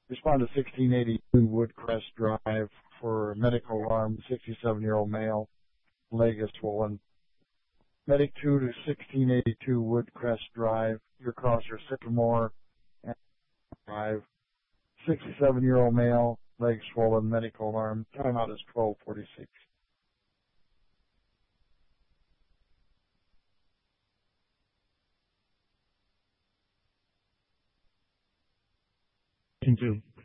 Respond to 1682 Woodcrest Drive for medical alarm, 67-year-old male, leg is swollen. Medic 2 to 1682 Woodcrest Drive, your crosser Sycamore Drive, 67-year-old male, leg swollen, medical alarm. Timeout is 12:46. To